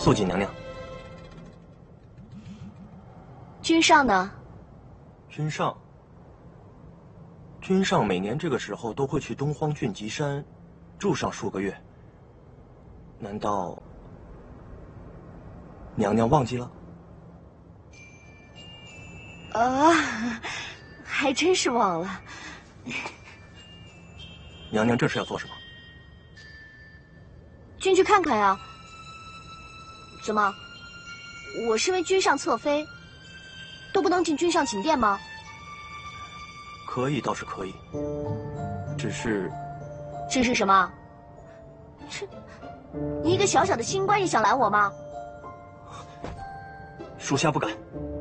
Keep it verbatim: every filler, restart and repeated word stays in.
肃谨娘娘。 君上呢？ 君上。君上每年这个时候都会去东荒俊极山住上数个月。难道娘娘忘记了？ 啊，还真是忘了。 娘娘这是要做什么？ 君去看看呀。怎么，我身为君上侧妃，都不能进君上寝殿吗？ 可以倒是可以，只是…… 只是什么？这，你一个小小的新官也想拦我吗？ 属下不敢。